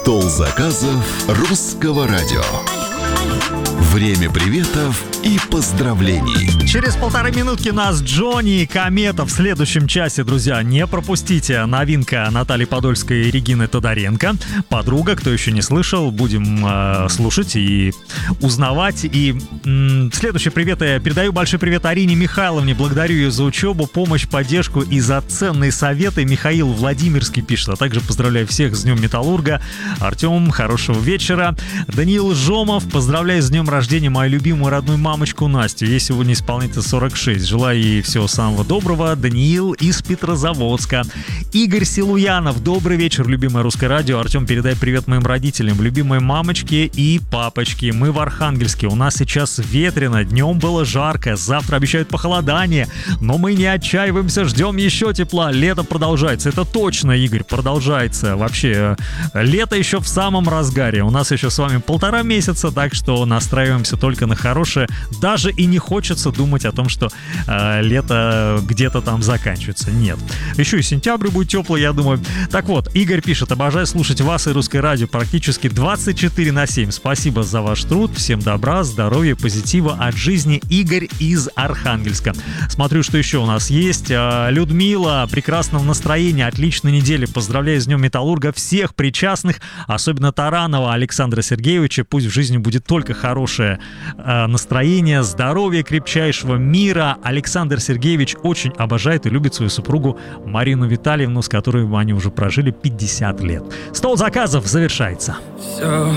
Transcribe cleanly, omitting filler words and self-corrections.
Стол заказов Русского радио. Время приветов и поздравлений. Через 1,5 минутки нас Джонни и Комета в следующем часе, друзья. Не пропустите. Новинка Натальи Подольской и Регины Тодоренко. Подруга, кто еще не слышал, будем слушать и узнавать. И следующий привет я передаю. Большой привет Арине Михайловне. Благодарю ее за учебу, помощь, поддержку и за ценные советы. Михаил Владимирский пишет. А также поздравляю всех с Днем Металлурга. Артем, хорошего вечера. Даниил Жомов, поздравляю с днем рождения мою любимую родную мамочку Настю. Ей сегодня исполнится 46. Желаю ей всего самого доброго. Даниил из Петрозаводска. Игорь Силуянов. Добрый вечер, любимое русское радио. Артем, передай привет моим родителям, любимой мамочке и папочке. Мы в Архангельске. У нас сейчас ветрено. Днем было жарко. Завтра обещают похолодание. Но мы не отчаиваемся. Ждем еще тепла. Лето продолжается. Это точно, Игорь, продолжается. Вообще, лето еще в самом разгаре. У нас еще с вами 1,5 месяца, так что настраиваемся только на хорошее. Даже и не хочется думать о том, что лето где-то там заканчивается. Нет. Еще и сентябрь будет теплый, я думаю. Так вот, Игорь пишет: обожаю слушать вас и русское радио практически 24/7. Спасибо за ваш труд. Всем добра, здоровья, позитива от жизни. Игорь из Архангельска. Смотрю, что еще у нас есть. Людмила, прекрасного настроения, отличной недели. Поздравляю с Днем Металлурга всех причастных, особенно Таранова Александра Сергеевича. Пусть в жизни будет только хорошее настроение, здоровья, крепчайшего мира. Александр Сергеевич очень обожает и любит свою супругу Марину Витальевну, с которой они уже прожили 50 лет. Стол заказов завершается.